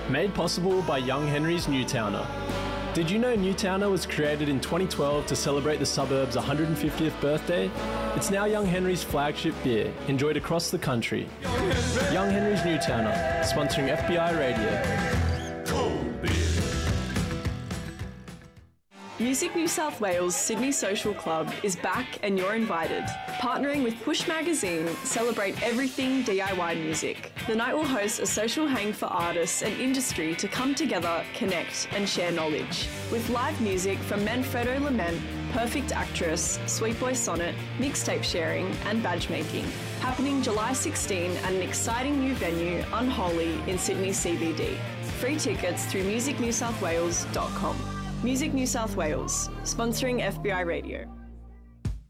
Made possible by Young Henry's Newtowner. Did you know Newtowner was created in 2012 to celebrate the suburb's 150th birthday? It's now Young Henry's flagship beer, enjoyed across the country. Young Henry's Newtowner, sponsoring FBI Radio. Music New South Wales Sydney Social Club is back and you're invited. Partnering with Push Magazine, celebrate everything DIY music. The night will host a social hang for artists and industry to come together, connect and share knowledge. With live music from Manfredo Lament, Perfect Actress, Sweet Boy Sonnet, mixtape sharing and badge making. Happening July 16 at an exciting new venue, Unholy, in Sydney CBD. Free tickets through musicnewsouthwales.com. Music New South Wales, sponsoring FBI Radio.